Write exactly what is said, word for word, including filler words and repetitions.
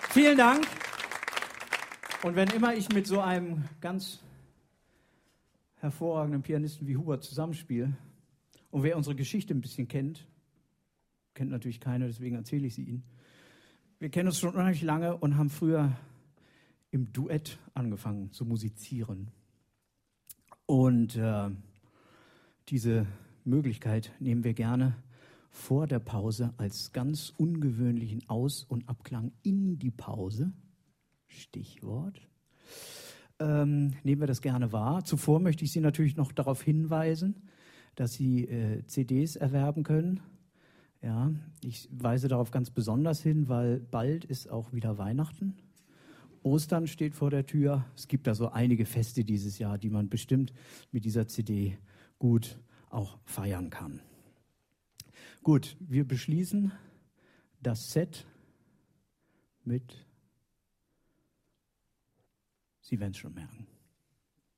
Vielen Dank. Und wenn immer ich mit so einem ganz hervorragenden Pianisten wie Hubert zusammenspiele, und wer unsere Geschichte ein bisschen kennt, kennt natürlich keiner, deswegen erzähle ich sie Ihnen. Wir kennen uns schon unheimlich lange und haben früher im Duett angefangen zu musizieren. Und äh, diese Möglichkeit nehmen wir gerne vor der Pause als ganz ungewöhnlichen Aus- und Abklang in die Pause, Stichwort, ähm, nehmen wir das gerne wahr. Zuvor möchte ich Sie natürlich noch darauf hinweisen, dass Sie äh, C Ds erwerben können. Ja, ich weise darauf ganz besonders hin, weil bald ist auch wieder Weihnachten. Ostern steht vor der Tür. Es gibt da so einige Feste dieses Jahr, die man bestimmt mit dieser C D gut auch feiern kann. Gut, wir beschließen das Set mit, Sie werden es schon merken.